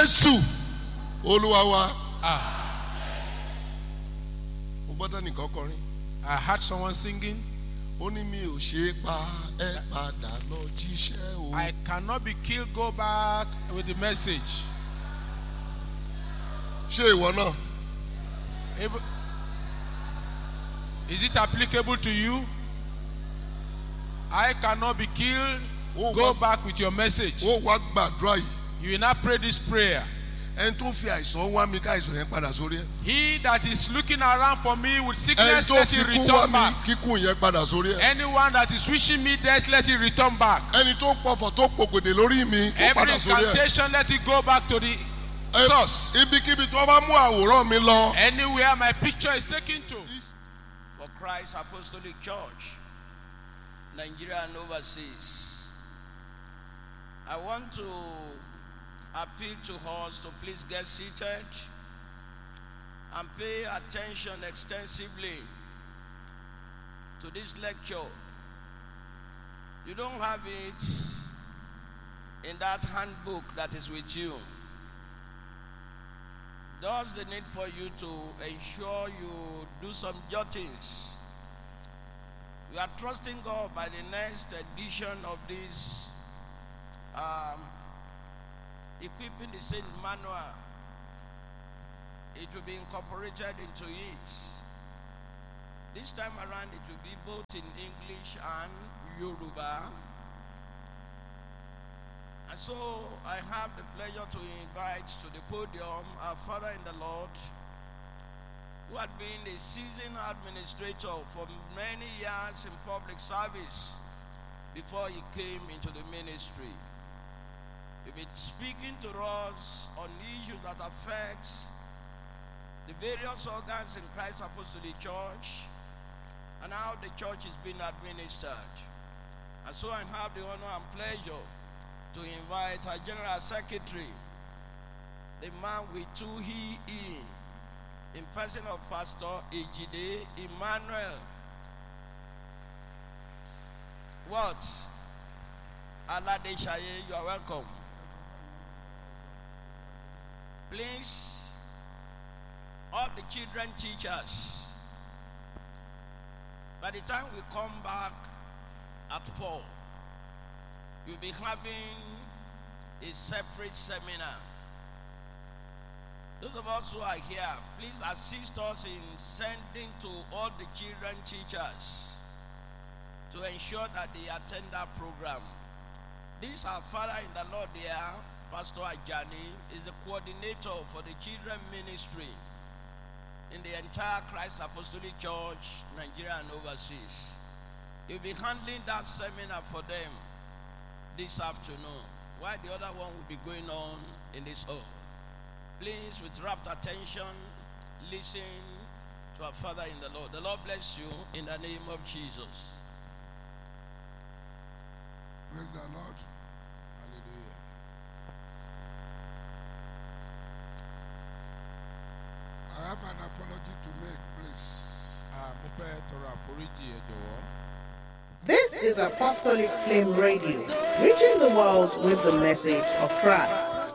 Jésù Olúwa wa. Mo gbọ́dọ̀ nìkan kọrin. I heard someone singing. Ó ní mi ò ṣe pa ẹ padà lọ jíṣẹ́ o. I cannot be killed, go back with the message. Ṣé ìwọ náà? Is it applicable to you? I cannot be killed, go back with your message. Ó wá gbàdúrà yìí. You will not pray this prayer. Ẹni tó fi àìsàn wá mi ká àìsàn yẹn padà sórí ẹ. He that is looking around for me with Ẹni sickness, tó let fi it kú wá return mi back. kíkún yẹn padà sórí ẹ. Anyone that is wishing me death, let it return back. Ẹni tó pọ̀fọ̀ tó pògòdè lórí mi kó Every padà sórí ẹ. incantation, let it go back to the source. Ibikíbi tó bá mú àwòrán mi lọ. Anywhere my picture is taken to. For Christ Apostolic Church, Nigeria and overseas, I want to appeal to us to please get seated and pay attention extensively to this lecture. You don't have it in that handbook that is with you. There's the need for you to ensure you do some jottings. We are trusting God by the next edition of this equipping the saint manual, it will be incorporated into it. This time around it will be both in English and Yoruba. And so I have the pleasure to invite to the podium our father in the Lord, who had been a seasoned administrator for many years in public service before he came into the ministry. He'll be speaking to us on issues that affect the various organs in Christ Apostolic Church and how the church is being administered. And so I have the honor and pleasure to invite our General Secretary, the man with two he in person of Pastor Ejide Emmanuel. What? Alade Shaye, you are welcome. Please, all the children teachers, by the time we come back at 4, you'll be having a separate seminar. Those of us who are here, please assist us in sending to all the children teachers to ensure that they attend that program. This our father in the Lord here, Pastor Ajani, is the coordinator for the children ministry in the entire Christ Apostolic Church, Nigeria and overseas. He'll be handling that seminar for them this afternoon, while the other one will be going on in this hall. Please, with rapt attention, listen to our Father in the Lord. The Lord bless you in the name of Jesus. Praise the Lord. Hallelujah. I have an apology to make, please. Mo fẹ́ tọrọ àforíjì ẹ jọ̀wọ́. This is Apostolic Flame Radio, reaching the world with the message of Christ.